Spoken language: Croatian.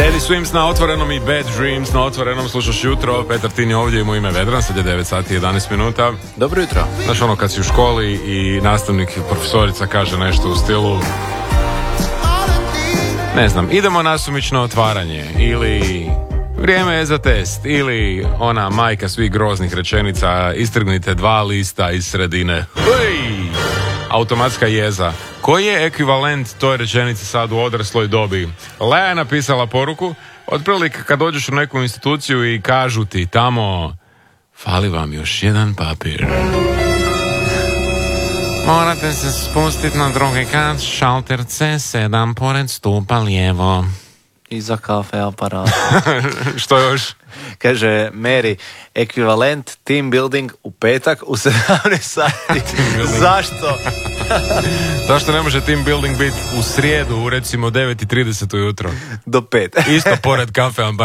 Teddy Swims na otvorenom i Bad Dreams na otvorenom. Slušaš jutro, Petar Tin je ovdje i mu ime Vedran. Sad je 9 sati i 11 minuta. Dobro jutro. Znaš ono kad si u školi i nastavnik, profesorica kaže nešto u stilu, ne znam, idemo nasumično otvaranje ili vrijeme je za test ili ona majka svih groznih rečenica, istrgnite 2 lista iz sredine. Uj! Automatska jeza. Koji je ekvivalent toj rečenici sad u odrasloj dobi? Lea je napisala poruku, otprilike kad dođeš u neku instituciju i kažu ti tamo, fali vam još jedan papir. Morate se spustiti na drugi kat, šalter C7 pored stupa lijevo. Iza kafe aparat. Što još? Kaže Mary, ekvivalent team building u petak u 17 sati. Zašto? Zašto ne može team building biti u srijedu u recimo 9:30 ujutro? Do 5. Isto pored kafe